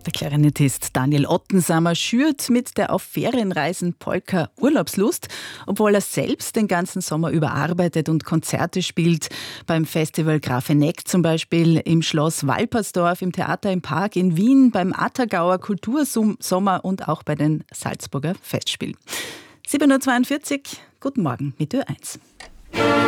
Der Klarinettist Daniel Ottensamer schürt mit der auf Ferienreisen Polka Urlaubslust, obwohl er selbst den ganzen Sommer über arbeitet und Konzerte spielt. Beim Festival Grafeneck zum Beispiel, im Schloss Walpersdorf, im Theater im Park in Wien, beim Attergauer Kultursommer und auch bei den Salzburger Festspielen. 7.42 Uhr, guten Morgen mit Ö1.